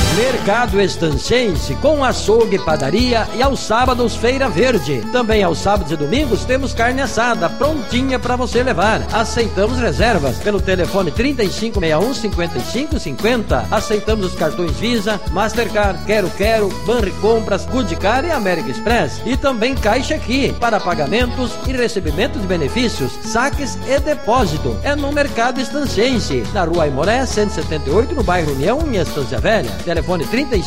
Mercado Estancense com açougue, padaria e aos sábados Feira Verde. Também aos sábados e domingos temos carne assada prontinha para você levar. Aceitamos reservas pelo telefone 3561-5550. Aceitamos os cartões Visa, Mastercard, Quero, Banricompras, Goodcar e American Express. E também Caixa Aqui para pagamentos e recebimento de benefícios, saques e depósito. É no Mercado Estancense, na Rua Aimoré 178, no bairro União, em Estância Velha. Telefone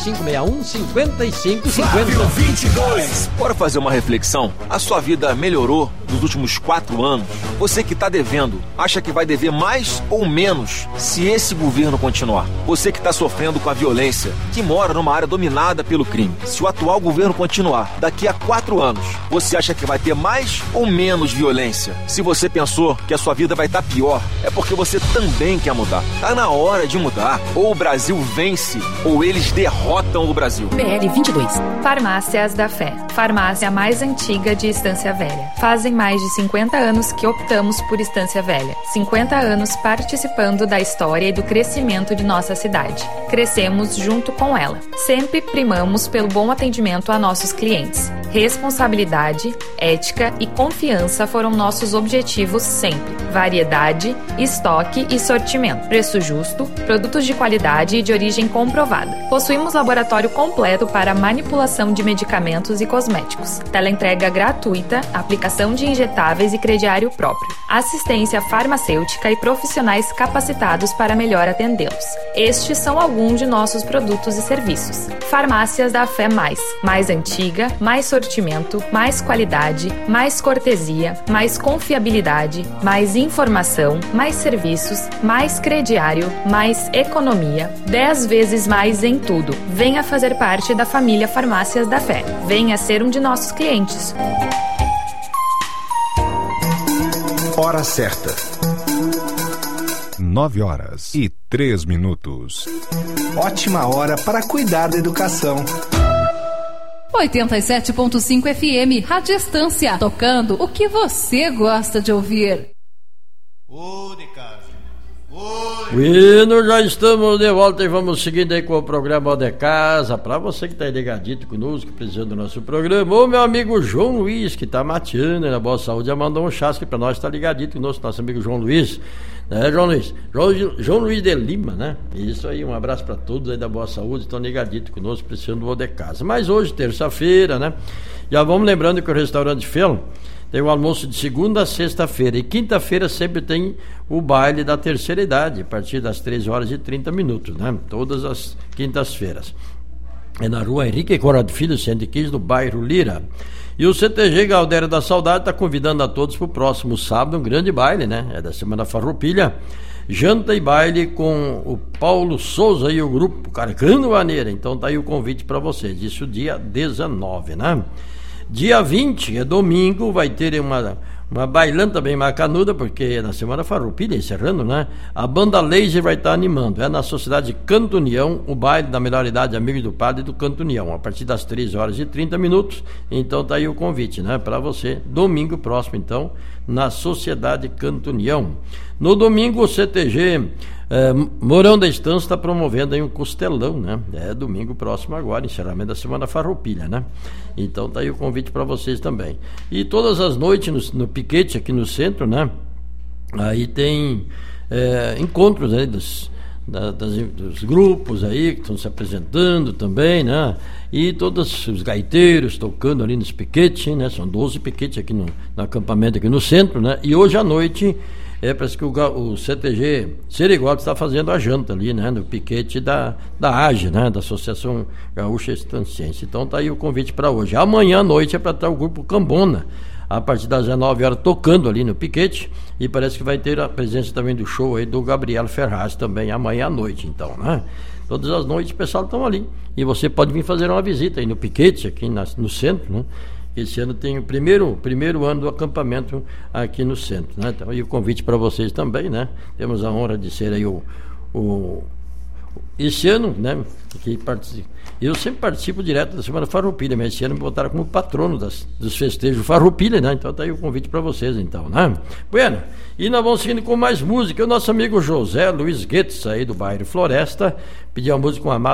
3561-5550. Flávio 22. Bora fazer uma reflexão? A sua vida melhorou nos últimos 4 anos? Você que está devendo, acha que vai dever mais ou menos se esse governo continuar? Você que está sofrendo com a violência, que mora numa área dominada pelo crime, se o atual governo continuar, daqui a 4 anos, você acha que vai ter mais ou menos violência? Se você pensou que a sua vida vai estar pior, é porque você também quer mudar. Tá na hora de mudar. Ou o Brasil vence, ou eles derrotam o Brasil. BL 22. Farmácias da Fé. Farmácia mais antiga de Estância Velha. Fazem mais de 50 anos que optamos por Estância Velha. 50 anos participando da história e do crescimento de nossa cidade. Crescemos junto com ela. Sempre primamos pelo bom atendimento a nossos clientes. Responsabilidade, ética e confiança foram nossos objetivos sempre. Variedade, estoque e sortimento. Preço justo, produtos de qualidade e de origem comprovada. Possuímos laboratório completo para manipulação de medicamentos e cosméticos. Teleentrega gratuita, aplicação de injetáveis e crediário próprio. Assistência farmacêutica e profissionais capacitados para melhor atendê-los. Estes são alguns de nossos produtos e serviços. Farmácias da Fé Mais. Mais antiga, mais sortimento, mais qualidade, mais cortesia, mais confiabilidade, mais informação, mais serviços, mais crediário, mais economia, 10 vezes mais em tudo. Venha fazer parte da família Farmácias da Fé. Venha ser um de nossos clientes. Hora certa. 9h03. Ótima hora para cuidar da educação. 87.5 FM, Rádio Estância, tocando o que você gosta de ouvir. Bueno, já estamos de volta e vamos seguindo aí com o programa de casa. Para você que está ligadito conosco, precisando do nosso programa, o meu amigo João Luiz, que está mateando na Boa Saúde, já mandou um chasque para nós, está ligadito conosco, nosso amigo João Luiz. João Luiz? João Luiz de Lima, né? Isso aí, um abraço para todos aí da Boa Saúde, estão ligadito conosco, precisando do de casa. Mas hoje, terça-feira, né? Já vamos lembrando que o restaurante Fel tem o almoço de segunda a sexta-feira. E quinta-feira sempre tem o baile da terceira idade, a partir das 13h30, né? Todas as quintas-feiras. É na rua Henrique Corrado Filho, 115, no bairro Lira. E o CTG Galdério da Saudade está convidando a todos para o próximo sábado, um grande baile, né? É da Semana Farroupilha. Janta e baile com o Paulo Souza e o grupo Carcando Maneira. Então tá aí o convite para vocês. Isso dia 19, né? Dia 20, é domingo, vai ter uma bailanta bem macanuda, porque na Semana Farroupilha, encerrando, né? A banda Laser vai estar animando. É na Sociedade Canto União, o baile da melhor idade, Amigos do Padre do Canto União, a partir das 13h30. Então tá aí o convite, né? Para você, domingo próximo, então, na Sociedade Canto União. No domingo, o CTG Mourão da Estância está promovendo aí um costelão, né? É domingo próximo agora, encerramento da Semana Farroupilha, né? Então tá aí o convite para vocês também. E todas as noites no piquete aqui no centro, né? Aí tem encontros aí dos grupos aí que estão se apresentando também, né? E todos os gaiteiros tocando ali nos piquetes, né? São 12 piquetes aqui no acampamento aqui no centro, né? E hoje à noite parece que o CTG Seriguá está fazendo a janta ali, né? No piquete da AGE, né? Da Associação Gaúcha Estanciense. Então tá aí o convite para hoje. Amanhã à noite é para estar o grupo Cambona, a partir das 19h tocando ali no piquete, e parece que vai ter a presença também do show aí do Gabriel Ferraz também amanhã à noite, então, né? Todas as noites o pessoal estão ali, e você pode vir fazer uma visita aí no piquete, aqui no centro, né? Esse ano tem o primeiro ano do acampamento aqui no centro, né? Então, e o convite para vocês também, né? Temos a honra de ser aí esse ano, né? Que eu sempre participo direto da Semana Farroupilha, mas esse ano me botaram como patrono dos festejos Farroupilha, né? Então tá aí o convite para vocês, então, né? Bueno, e nós vamos seguindo com mais música. O nosso amigo José Luiz Guedes, aí do bairro Floresta, pediu a música com a